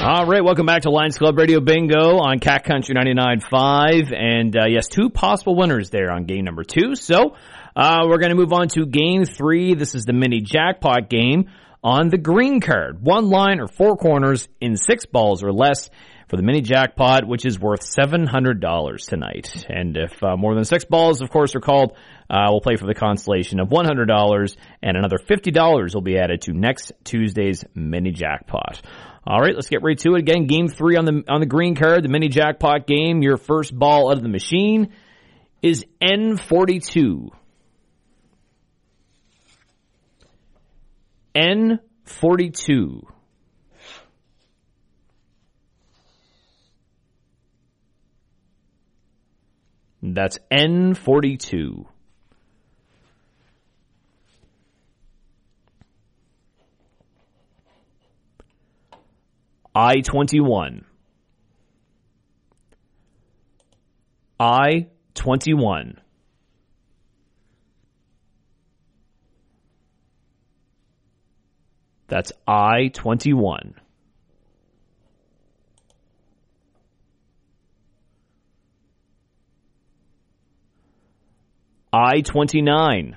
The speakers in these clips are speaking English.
All right, welcome back to Lions Club Radio Bingo on Cat Country 99.5. And yes, two possible winners there on game number 2. So we're going to move on to game 3. This is the mini jackpot game on the green card. 1 line or 4 corners in 6 balls or less for the mini jackpot, which is worth $700 tonight. And if more than 6 balls, of course, are called, we'll play for the consolation of $100, and another $50 will be added to next Tuesday's mini jackpot. All right, let's get right to it. Again, game 3 on the green card, the mini jackpot game. Your first ball out of the machine is N42. N42. That's N42. I-21. I-21. That's I-21. I-29.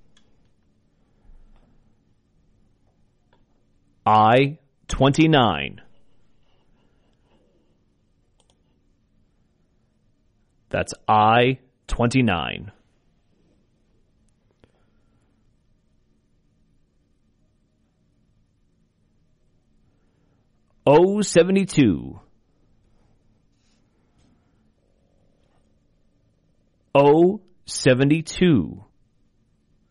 I-29. That's I-29. O-72. O-72.